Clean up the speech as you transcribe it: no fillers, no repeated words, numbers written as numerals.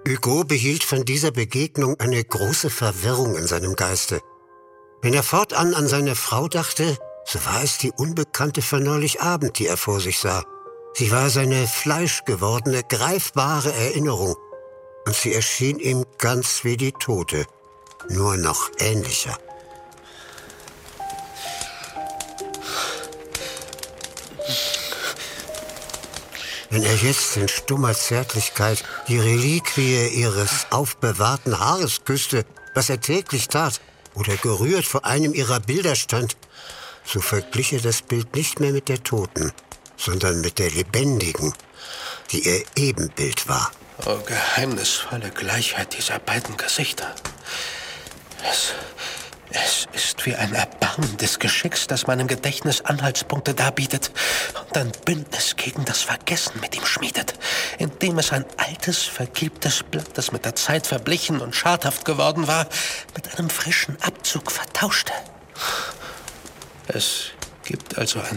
Hugo behielt von dieser Begegnung eine große Verwirrung in seinem Geiste. Wenn er fortan an seine Frau dachte, so war es die Unbekannte von neulich Abend, die er vor sich sah. Sie war seine fleischgewordene, greifbare Erinnerung. Und sie erschien ihm ganz wie die Tote, nur noch ähnlicher. Wenn er jetzt in stummer Zärtlichkeit die Reliquie ihres aufbewahrten Haares küsste, was er täglich tat, oder gerührt vor einem ihrer Bilder stand, so verglich er das Bild nicht mehr mit der Toten, sondern mit der Lebendigen, die ihr Ebenbild war. Oh, geheimnisvolle Gleichheit dieser beiden Gesichter. Es ist wie ein Erbarmen des Geschicks, das meinem Gedächtnis Anhaltspunkte darbietet und ein Bündnis gegen das Vergessen mit ihm schmiedet, indem es ein altes, vergilbtes Blatt, das mit der Zeit verblichen und schadhaft geworden war, mit einem frischen Abzug vertauschte. Es gibt also ein